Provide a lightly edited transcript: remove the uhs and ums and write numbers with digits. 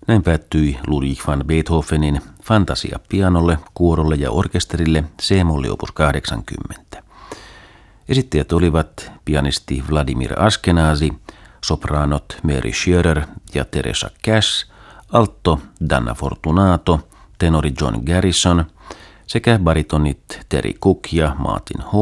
Näin päättyi Ludwig van Beethovenin Fantasia pianolle, kuorolle ja orkesterille C-molli opus 80. Esittäjät olivat pianisti Vladimir Ashkenazy, sopraanot Mary Scherer ja Teresa Cash, alto Danna Fortunato, tenori John Garrison sekä baritonit Terry Cook ja Martin Hall.